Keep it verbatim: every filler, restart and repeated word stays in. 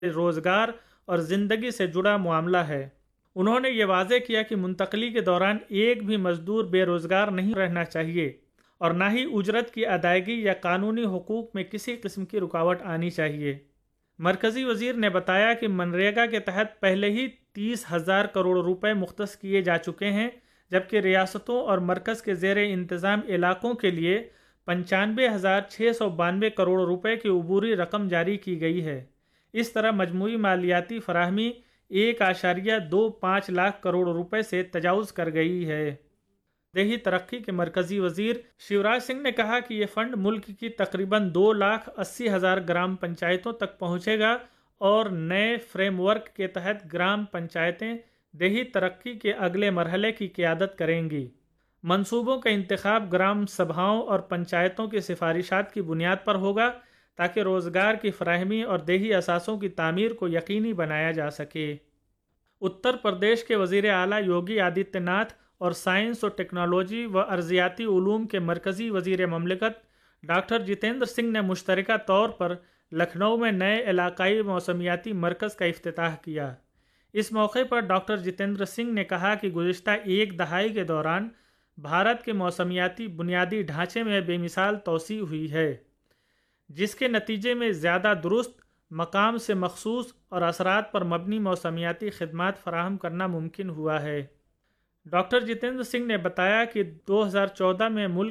روزگار اور زندگی سے جڑا معاملہ ہے۔ انہوں نے یہ واضح کیا کہ منتقلی کے دوران ایک بھی مزدور بے روزگار نہیں رہنا چاہیے اور نہ ہی اجرت کی ادائیگی یا قانونی حقوق میں کسی قسم کی رکاوٹ آنی چاہیے۔ مرکزی وزیر نے بتایا کہ منریگا کے تحت پہلے ہی تیس ہزار کروڑ روپے مختص کیے جا چکے ہیں، جبکہ ریاستوں اور مرکز کے زیر انتظام علاقوں کے لیے پنچانوے ہزار چھ سو بانوے کروڑ روپے کی عبوری رقم جاری کی گئی ہے۔ اس طرح مجموعی مالیاتی فراہمی ایک اشاریہ دو پانچ لاکھ کروڑ روپے سے تجاوز کر گئی ہے۔ دیہی ترقی کے مرکزی وزیر شیوراج سنگھ نے کہا کہ یہ فنڈ ملک کی تقریباً دو لاکھ اسی ہزار گرام پنچایتوں تک پہنچے گا اور نئے فریم ورک کے تحت گرام پنچایتیں دیہی ترقی کے اگلے مرحلے کی قیادت کریں گی۔ منصوبوں کا انتخاب گرام سبھاؤں اور پنچایتوں کی سفارشات کی بنیاد پر ہوگا تاکہ روزگار کی فراہمی اور دیہی اثاثوں کی تعمیر کو یقینی بنایا جا سکے۔ اتر پردیش کے وزیر اعلیٰ یوگی آدتیہ ناتھ اور سائنس و ٹیکنالوجی و ارضیاتی علوم کے مرکزی وزیر مملکت ڈاکٹر جتیندر سنگھ نے مشترکہ طور پر لکھنؤ میں نئے علاقائی موسمیاتی مرکز کا افتتاح کیا۔ اس موقع پر ڈاکٹر جتیندر سنگھ نے کہا کہ گزشتہ ایک دہائی کے دوران بھارت کے موسمیاتی بنیادی ڈھانچے میں بے مثال توسیع ہوئی ہے، جس کے نتیجے میں زیادہ درست، مقام سے مخصوص اور اثرات پر مبنی موسمیاتی خدمات فراہم کرنا ممکن ہوا ہے۔ ڈاکٹر جتیندر سنگھ نے بتایا کہ دو ہزار چودہ میں ملک